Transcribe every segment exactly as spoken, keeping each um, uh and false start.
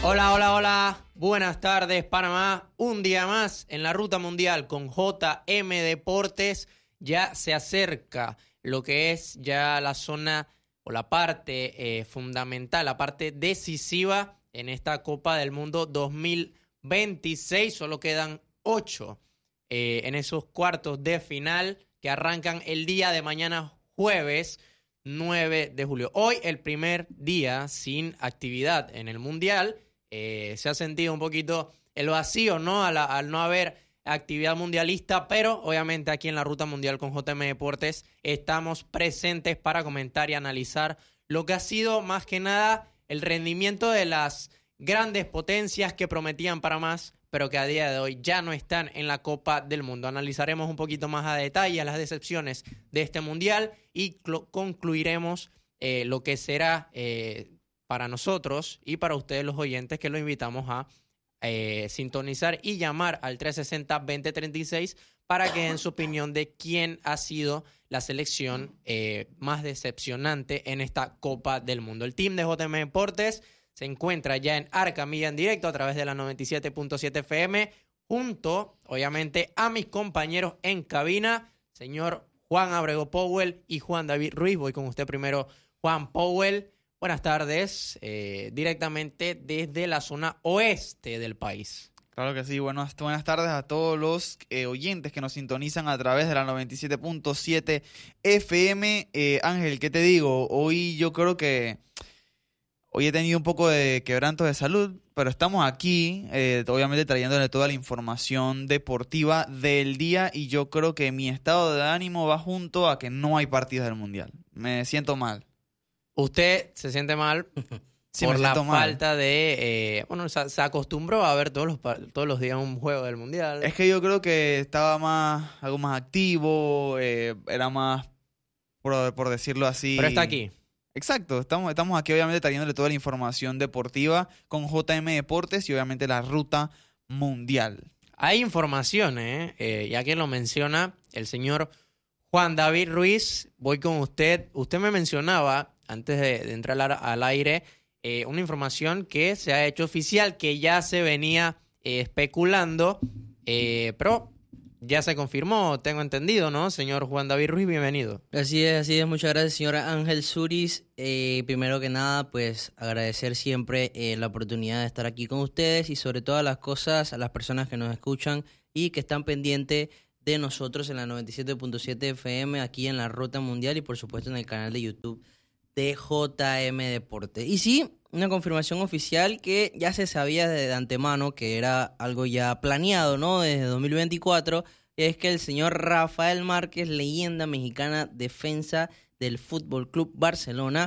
Hola, hola, hola. Buenas tardes, Panamá. Un día más en la Ruta Mundial con J M Deportes. Ya se acerca lo que es ya la zona o la parte eh, fundamental, la parte decisiva en esta Copa del Mundo dos mil veintiséis. Solo quedan ocho eh, en esos cuartos de final que arrancan el día de mañana, jueves nueve de julio. Hoy el primer día sin actividad en el Mundial. Eh, se ha sentido un poquito el vacío, ¿no? Al, al no haber actividad mundialista, pero obviamente aquí en la Ruta Mundial con J M Deportes estamos presentes para comentar y analizar lo que ha sido más que nada el rendimiento de las grandes potencias que prometían para más, pero que a día de hoy ya no están en la Copa del Mundo. Analizaremos un poquito más a detalle las decepciones de este Mundial y cl- concluiremos eh, lo que será eh, para nosotros y para ustedes los oyentes, que los invitamos a eh, sintonizar y llamar al tres sesenta, veinte treinta y seis para que den su opinión de quién ha sido la selección eh, más decepcionante en esta Copa del Mundo. El team de J M Deportes se encuentra ya en Arca Milla en directo a través de la noventa y siete punto siete F M, junto, obviamente, a mis compañeros en cabina, señor Juan Abrego Powell y Juan David Ruiz. Voy con usted primero, Juan Powell. Buenas tardes, eh, directamente desde la zona oeste del país. Claro que sí, buenas, buenas tardes a todos los eh, oyentes que nos sintonizan a través de la noventa y siete punto siete F M. Eh, Ángel, ¿qué te digo? Hoy yo creo que... Hoy he tenido un poco de quebranto de salud, pero estamos aquí, eh, obviamente trayéndole toda la información deportiva del día, y yo creo que mi estado de ánimo va junto a que no hay partidos del Mundial. Me siento mal. ¿Usted se siente mal Sí, por me la siento mal. falta de... Eh, bueno, se, se acostumbró a ver todos los, todos los días un juego del Mundial? Es que yo creo que estaba más, algo más activo, eh, era más, por, por decirlo así... Pero está aquí. Exacto, estamos, estamos aquí obviamente trayéndole toda la información deportiva con J M Deportes y obviamente la Ruta Mundial. Hay información, ¿eh? Eh, ya que lo menciona el señor Juan David Ruiz. Voy con usted. Usted me mencionaba, antes de, de entrar al, al aire, eh, una información que se ha hecho oficial, que ya se venía eh, especulando, eh, pero ya se confirmó, tengo entendido, ¿no? Señor Juan David Ruiz, bienvenido. Así es, así es. Muchas gracias, señora Ángel Suris. Eh, primero que nada, pues agradecer siempre eh, la oportunidad de estar aquí con ustedes y sobre todas las cosas a las personas que nos escuchan y que están pendientes de nosotros en la noventa y siete punto siete F M, aquí en la Ruta Mundial y por supuesto en el canal de YouTube de J M Deportes. Y sí, una confirmación oficial que ya se sabía de antemano que era algo ya planeado, ¿no? Desde dos mil veinticuatro, es que el señor Rafael Márquez, leyenda mexicana, defensa del Fútbol Club Barcelona,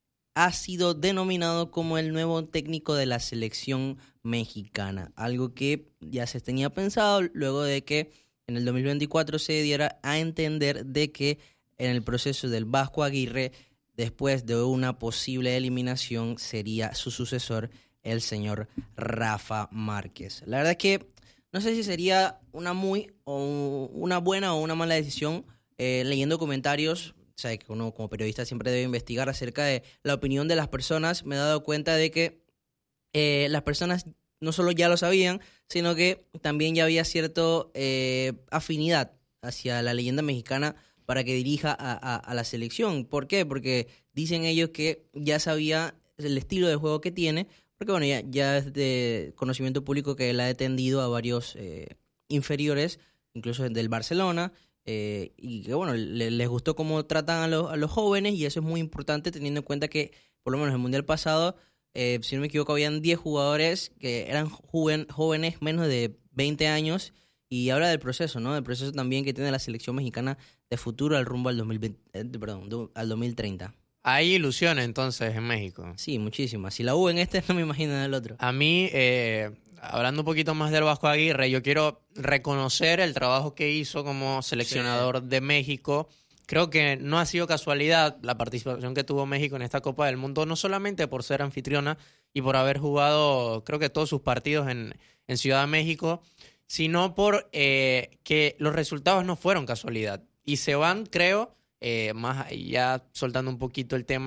ha sido denominado como el nuevo técnico de la selección mexicana. Algo que ya se tenía pensado luego de que en el dos mil veinticuatro se diera a entender de que en el proceso del Vasco Aguirre, después de una posible eliminación, sería su sucesor el señor Rafa Márquez. La verdad es que no sé si sería una muy o una buena o una mala decisión. Eh, leyendo comentarios, o sea, que uno como periodista siempre debe investigar acerca de la opinión de las personas, me he dado cuenta de que eh, las personas no solo ya lo sabían, sino que también ya había cierta eh, afinidad hacia la leyenda mexicana para que dirija a, a, a la selección. ¿Por qué? Porque dicen ellos que ya sabía el estilo de juego que tiene, porque bueno, ya, ya es de conocimiento público que él ha atendido a varios eh, inferiores, incluso del Barcelona, eh, y que bueno, le, les gustó cómo tratan a los, a los jóvenes, y eso es muy importante teniendo en cuenta que, por lo menos en el Mundial pasado, eh, si no me equivoco, habían diez jugadores que eran joven, jóvenes menos de veinte años, y habla del proceso, ¿no? Del proceso también que tiene la selección mexicana de futuro al rumbo al dos mil veinte, eh, perdón, al dos mil treinta. Hay ilusiones entonces en México. Sí, muchísimas. Si la hubo en este, no me imagino en el otro. A mí, eh, hablando un poquito más del Vasco Aguirre, yo quiero reconocer el trabajo que hizo como seleccionador sí. de México. Creo que no ha sido casualidad la participación que tuvo México en esta Copa del Mundo, no solamente por ser anfitriona y por haber jugado, creo que todos sus partidos en, en Ciudad de México, sino por eh, que los resultados no fueron casualidad. Y se van, creo, eh, más ya soltando un poquito el tema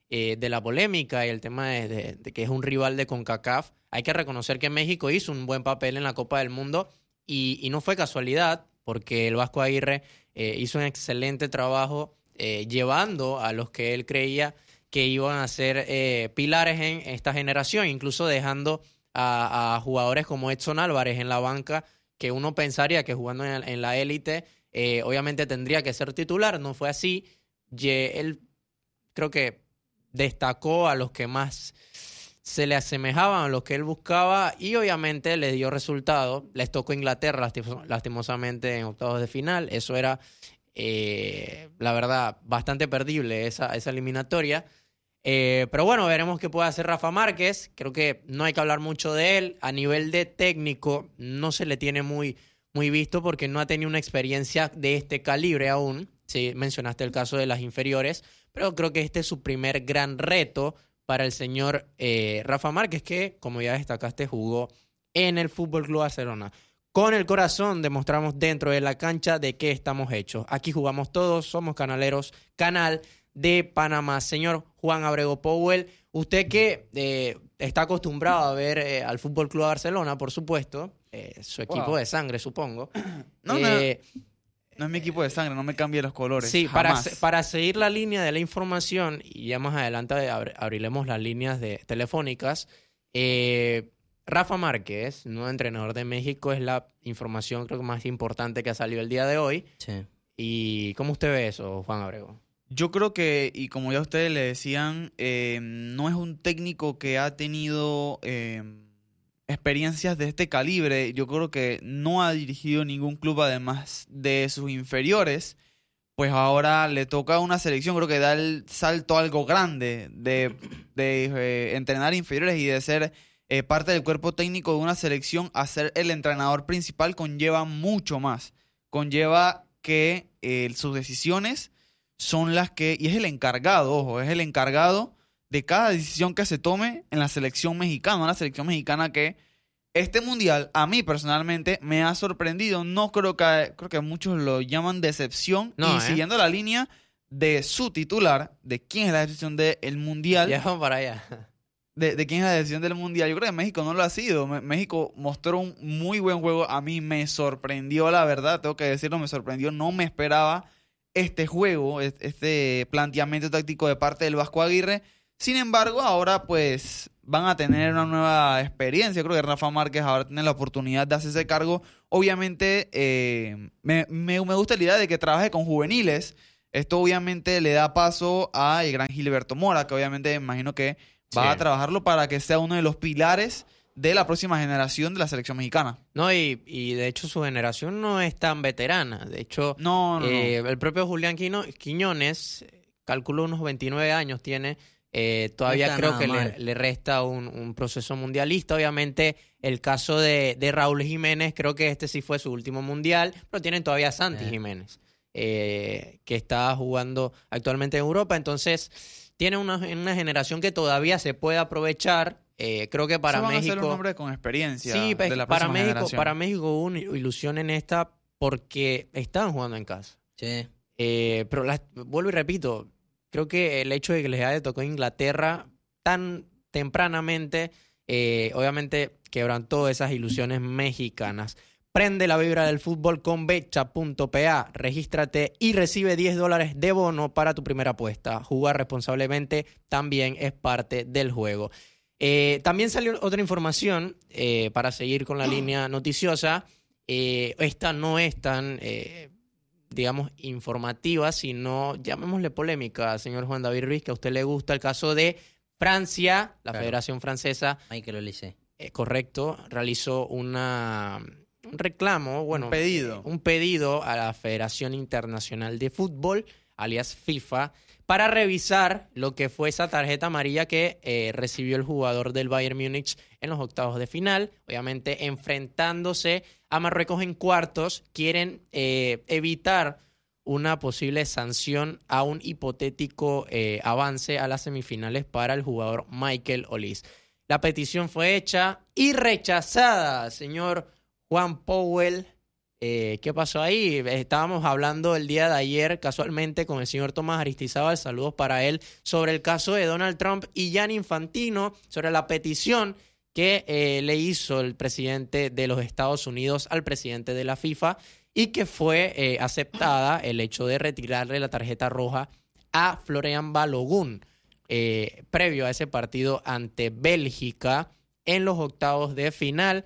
eh, de la polémica y el tema de, de, de que es un rival de CONCACAF, hay que reconocer que México hizo un buen papel en la Copa del Mundo y, y no fue casualidad, porque el Vasco Aguirre eh, hizo un excelente trabajo eh, llevando a los que él creía que iban a ser eh, pilares en esta generación, incluso dejando a, a jugadores como Edson Álvarez en la banca, que uno pensaría que jugando en, en la élite eh, obviamente tendría que ser titular. No fue así. Y él creo que destacó a los que más se le asemejaban, a los que él buscaba, y obviamente les dio resultado. Les tocó Inglaterra lastim- lastimosamente en octavos de final. Eso era, eh, la verdad, bastante perdible esa, esa eliminatoria. Eh, pero bueno, veremos qué puede hacer Rafa Márquez. Creo que no hay que hablar mucho de él. A nivel de técnico no se le tiene muy, muy visto porque no ha tenido una experiencia de este calibre aún. Sí, mencionaste el caso de las inferiores, pero creo que este es su primer gran reto para el señor eh, Rafa Márquez, que, como ya destacaste, jugó en el F C Barcelona. Con el corazón demostramos dentro de la cancha de qué estamos hechos. Aquí jugamos todos, somos canaleros, canal de Panamá. Señor Juan Abrego Powell, usted que eh, está acostumbrado a ver eh, al F C Barcelona, por supuesto, eh, su equipo Wow. de sangre, supongo. No, eh, no, no es mi equipo de sangre, no me cambie los colores. Sí, para, jamás. se- para seguir la línea de la información, y ya más adelante abri- abriremos las líneas de, telefónicas, eh, Rafa Márquez, nuevo entrenador de México, es la información creo que más importante que ha salido el día de hoy. Sí. ¿Y cómo usted ve eso, Juan Abrego? Yo creo que, y como ya ustedes le decían, eh, no es un técnico que ha tenido eh, experiencias de este calibre. Yo creo que no ha dirigido ningún club además de sus inferiores. Pues ahora le toca una selección, creo que da el salto a algo grande de, de eh, entrenar inferiores y de ser eh, parte del cuerpo técnico de una selección a ser el entrenador principal conlleva mucho más. Conlleva que eh, sus decisiones son las que, y es el encargado, ojo, es el encargado de cada decisión que se tome en la selección mexicana, una selección mexicana que este mundial a mí personalmente me ha sorprendido. No creo que, creo que muchos lo llaman decepción, No, y ¿eh? siguiendo la línea de su titular, de quién es la decisión del mundial, Ya vamos para allá. de, de quién es la decisión del mundial. Yo creo que México no lo ha sido. Me- México mostró un muy buen juego. A mí me sorprendió, la verdad, tengo que decirlo, me sorprendió. No me esperaba este juego, es- este planteamiento táctico de parte del Vasco Aguirre. Sin embargo, ahora pues van a tener una nueva experiencia. Creo que Rafa Márquez ahora tiene la oportunidad de hacerse cargo. Obviamente, eh, me, me, me gusta la idea de que trabaje con juveniles. Esto obviamente le da paso a el gran Gilberto Mora, que obviamente imagino que va Sí. a trabajarlo para que sea uno de los pilares de la próxima generación de la selección mexicana. No, y, y de hecho su generación no es tan veterana. De hecho, No, no, no. eh, el propio Julián Quino- Quiñones, eh, calculo unos veintinueve años tiene. Eh, todavía está creo nada que le, mal. le resta un, un proceso mundialista. Obviamente, el caso de, de Raúl Jiménez, creo que este sí fue su último mundial, pero tienen todavía a Santi Eh. Jiménez, eh, que está jugando actualmente en Europa. Entonces, tiene una, una generación que todavía se puede aprovechar. Eh, creo que para Esos van a ser México. un hombre con experiencia Sí, de la para próxima México, generación. para México hubo una ilusión en esta porque estaban jugando en casa. Sí. Eh, pero la- vuelvo y repito, creo que el hecho de que les haya tocado Inglaterra tan tempranamente, eh, obviamente quebrantó esas ilusiones mexicanas. Prende la vibra del fútbol con becha punto p a. Regístrate y recibe diez dólares de bono para tu primera apuesta. Jugar responsablemente también es parte del juego. Eh, también salió otra información eh, para seguir con la línea noticiosa. Eh, esta no es tan, eh, digamos, informativa, sino, llamémosle polémica, señor Juan David Ruiz, que a usted le gusta el caso de Francia, la Claro. Federación Francesa, Michael Olise. eh, correcto, realizó una, un reclamo, bueno, Un pedido. eh, un pedido a la Federación Internacional de Fútbol, alias FIFA, para revisar lo que fue esa tarjeta amarilla que eh, recibió el jugador del Bayern Múnich en los octavos de final. Obviamente, enfrentándose a Marruecos en cuartos, quieren eh, evitar una posible sanción a un hipotético eh, avance a las semifinales para el jugador Michael Olise. La petición fue hecha y rechazada, señor Juan Powell. Eh, ¿Qué pasó ahí? Estábamos hablando el día de ayer casualmente con el señor Tomás Aristizábal, saludos para él, sobre el caso de Donald Trump y Gianni Infantino, sobre la petición que eh, le hizo el presidente de los Estados Unidos al presidente de la FIFA y que fue eh, aceptada el hecho de retirarle la tarjeta roja a Florian Balogun eh, previo a ese partido ante Bélgica en los octavos de final.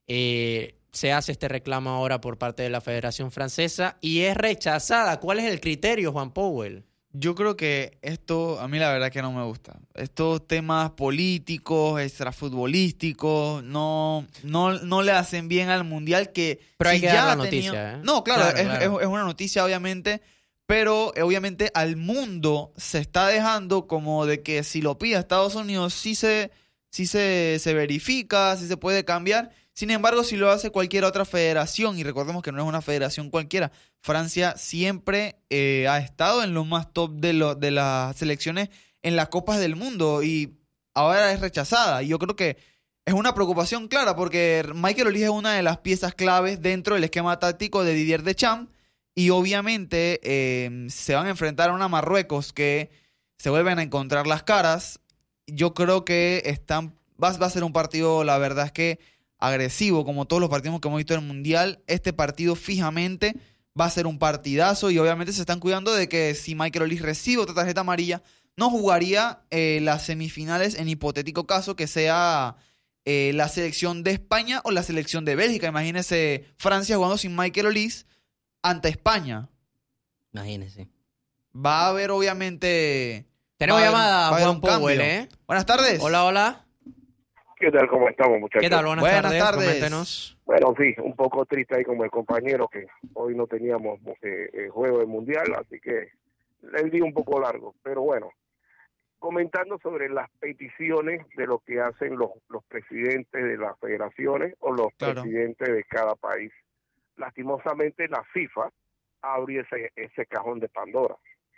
Eh, se hace este reclamo ahora por parte de la Federación Francesa y es rechazada. ¿Cuál es el criterio, Juan Powell? Yo creo que esto, a mí la verdad que no me gusta. Estos temas políticos, extrafutbolísticos, no, no, no le hacen bien al Mundial que... Pero hay si que ya dar la tenía- noticia, ¿eh? No, claro, Claro, es, claro. es- es una noticia obviamente, pero eh, obviamente al mundo se está dejando como de que si lo pide Estados Unidos sí se, sí se, se verifica, sí se puede cambiar. Sin embargo, si lo hace cualquier otra federación, y recordemos que no es una federación cualquiera, Francia siempre eh, ha estado en lo más top de, lo, de las selecciones en las Copas del Mundo y ahora es rechazada. Y yo creo que es una preocupación clara porque Michael Olise es una de las piezas claves dentro del esquema táctico de Didier Deschamps y obviamente eh, se van a enfrentar a una Marruecos que se vuelven a encontrar las caras. Yo creo que están, va, va a ser un partido, la verdad es que agresivo, como todos los partidos que hemos visto en el Mundial. Este partido fijamente va a ser un partidazo y obviamente se están cuidando de que si Michael Olise recibe otra tarjeta amarilla, no jugaría eh, las semifinales en hipotético caso que sea eh, la selección de España o la selección de Bélgica. Imagínese Francia jugando sin Michael Olise ante España. Imagínense. Va a haber obviamente... Tenemos va a haber- llamada, va a haber Juan un cambio. Powell, ¿eh? Buenas tardes. Hola, hola. ¿Qué tal? ¿Cómo estamos, muchachos? ¿Qué tal? Buenas, Buenas tardes. tardes. Coméntenos. Bueno, sí, un poco triste ahí como el compañero que hoy no teníamos eh, el juego del Mundial, así que el día un poco largo. Pero bueno, comentando sobre las peticiones de lo que hacen los, los presidentes de las federaciones o los Claro. presidentes de cada país. Lastimosamente la FIFA abrió ese, ese cajón de Pandora.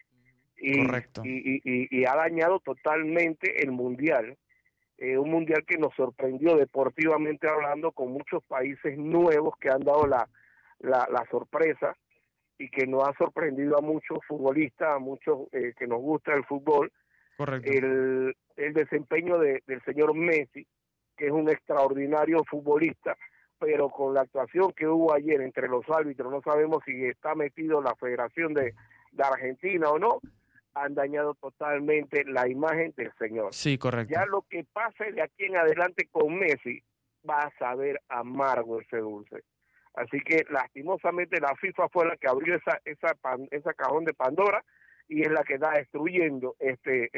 Y, Correcto. Y, y, y, y ha dañado totalmente el Mundial. Eh, un mundial que nos sorprendió deportivamente hablando, con muchos países nuevos que han dado la, la, la sorpresa y que nos ha sorprendido a muchos futbolistas, a muchos eh, que nos gusta el fútbol, Correcto. el, el desempeño de, del señor Messi, que es un extraordinario futbolista, pero con la actuación que hubo ayer entre los árbitros, no sabemos si está metido la Federación de, de Argentina o no, han dañado totalmente la imagen del señor. Sí, correcto. Ya lo que pase de aquí en adelante con Messi va a saber amargo ese dulce. Así que lastimosamente la FIFA fue la que abrió esa esa pan, esa cajón de Pandora y es la que está destruyendo este